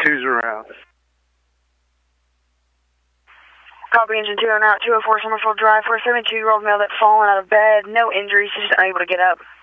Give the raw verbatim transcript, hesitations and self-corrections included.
two's around. Copy engine two on route two oh four Summerfield Drive for a seventy-two-year-old male that's fallen out of bed. No injuries, just unable to get up.